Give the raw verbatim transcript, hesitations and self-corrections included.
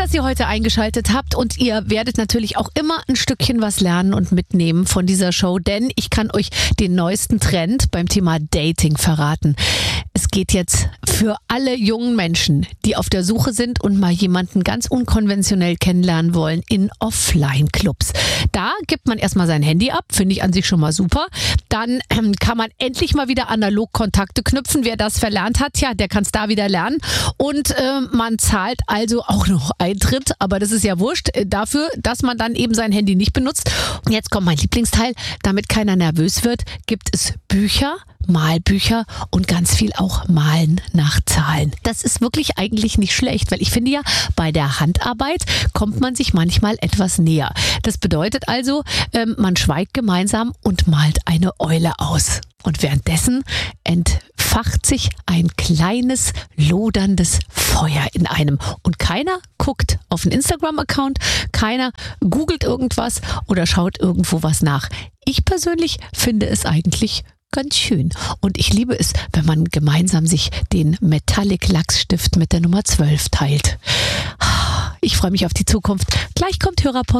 dass ihr heute eingeschaltet habt und ihr werdet natürlich auch immer ein Stückchen was lernen und mitnehmen von dieser Show, denn ich kann euch den neuesten Trend beim Thema Dating verraten. Es geht jetzt für alle jungen Menschen, die auf der Suche sind und mal jemanden ganz unkonventionell kennenlernen wollen, in Offline-Clubs. Da gibt man erstmal sein Handy ab, finde ich an sich schon mal super. Dann ähm, kann man endlich mal wieder analog Kontakte knüpfen. Wer das verlernt hat, ja, der kann es da wieder lernen. Und äh, man zahlt also auch noch Eintritt, aber das ist ja wurscht, äh, dafür, dass man dann eben sein Handy nicht benutzt. Und jetzt kommt mein Lieblingsteil, damit keiner nervös wird, gibt es Bücher, Malbücher und ganz viel auch Malen nach Zahlen. Das ist wirklich eigentlich nicht schlecht, weil ich finde ja, bei der Handarbeit kommt man sich manchmal etwas näher. Das bedeutet also, ähm, man schweigt gemeinsam und malt eine Eule aus. Und währenddessen entfacht sich ein kleines, loderndes Feuer in einem. Und keiner guckt auf einen Instagram-Account, keiner googelt irgendwas oder schaut irgendwo was nach. Ich persönlich finde es eigentlich ganz schön. Und ich liebe es, wenn man gemeinsam sich den Metallic Lachsstift mit der Nummer zwölf teilt. Ich freue mich auf die Zukunft. Gleich kommt Hörerpost.